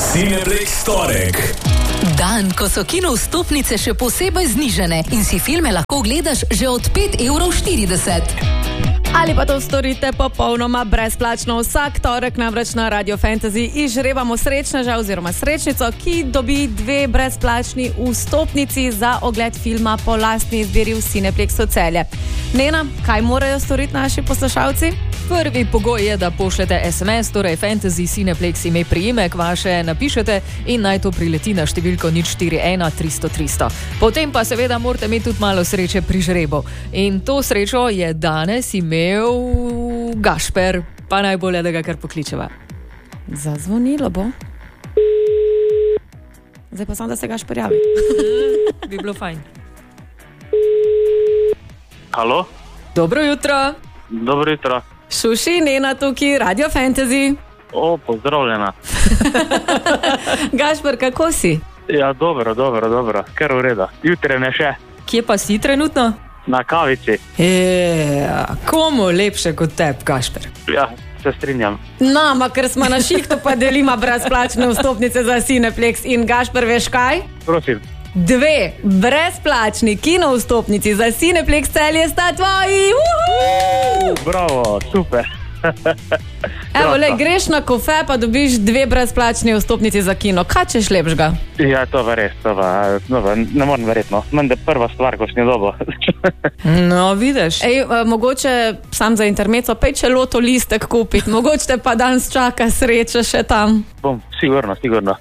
Cineplex torek. Dan, ko so kino vstopnice še posebej znižene in si filme lahko gledaš že od 5,40 €. Ali pa to storite popolnoma brezplačno. Vsak torek namreč na Radio Fantasy izžrebamo srečneža oziroma srečnico, ki dobi 2 brezplačni vstopnici za ogled filma po lastni izbiri v Cineplexu Celje. Nena, kaj morajo storiti naši poslušalci? Prvi pogoj je, da pošljete SMS, torej Fantasy Cineplex ime priimek vaše napišete in naj to prileti na številko 041 300 300. Potem pa seveda morate imeti tudi malo sreče pri žrebu. In to srečo je danes imel Gašper, pa najbolje, da ga kar pokličeva. Zazvonilo bo. Zdaj pa samo, da se Gašper javi. Bi bilo fajn. Halo? Dobro jutro. Dobro jutro. Šuši, Nena tukaj, Radio Fantasy. Pozdravljena. Gašper, kako si? Ja, dobro. Kar v redu. Jutri ne še. Kje pa si trenutno? Na kavici. Komu lepše kot teb, Gašper? Ja, se strinjam. Nama, ker smo na šihtu, pa delima brezplačne vstopnice za Cineplex. In Gašper, veš kaj? Prosim. 2 brezplačni kino vstopnici za Cineplex Celje sta tvoji. Bravo, super. Evo, le, greš na kofe, pa dobiš 2 brezplačni vstopnici za kino. Kaj češ lepšega? Ja, to pa res, ne morem verjetno. Menda prva stvar, ko sem jo dobil. No, vidiš. Mogoče sam za intermeco pejče loto listek kupiti, mogoče te pa danes čaka sreča še tam. Bom, sigurno.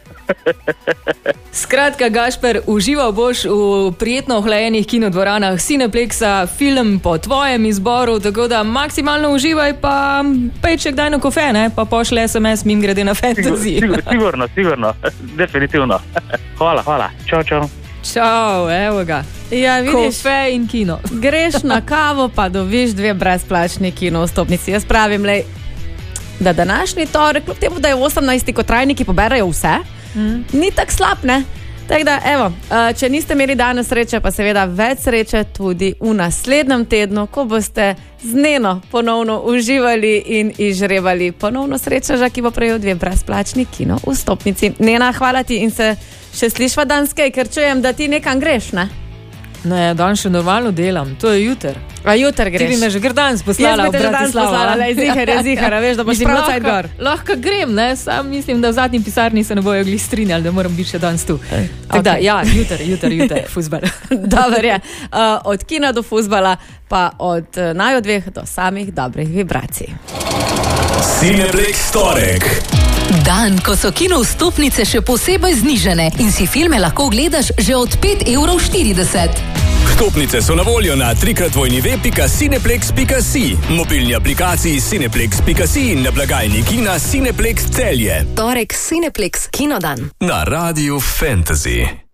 Skratka, Gašper, užival boš v prijetno ohlajenih kinodvoranah Cineplexa, film po tvojem izboru, tako da maksimalno uživaj, pa pejče kdaj na kofe, ne? Pa pošle SMS mim grede na Fantasy. Sigurno, definitivno. Hvala. Čau. Čau, evo ga. Ja, vidiš, kofe in kino. Greš na kavo, pa dobiš 2 brezplačni kino vstopnici. Jaz pravim, lej, da današnji torek, kljub temu, da je 18, ko trajniki poberajo vse, ni tak slab, ne? Tako da, evo, če niste imeli danes sreče, pa seveda več sreče tudi v naslednjem tednu, ko boste z Neno ponovno uživali in izžrebali ponovno srečneža, ki bo prejel 2 brezplačni kino vstopnici. Nena, hvala ti in se še slišva danskej, ker čujem, da ti nekam greš, ne? Ne, dan še normalno delam, to je juter. A juter greš? Ti bi me že kar danes poslala v Bratislava. Zihar, veš, da boš imel cajt gor. Lahko grem, ne, sam mislim, da v zadnji pisarni se ne bojo glih strinjali, da moram biti še danes tu. Tako da, ja, juter, fuzbal. Dobar je, od kina do fuzbala, pa od naju 2 do samih dobrih vibracij. Cineplex torek. Dan, ko so kino vstopnice še posebej znižene in si filme lahko gledaš že od 5,40 €. Vstopnice so na voljo na www.cineplex.si, mobilni aplikaciji Cineplex.si in na blagajni kina Cineplex Celje. Torek Cineplex Kinodan. Na Radio Fantasy.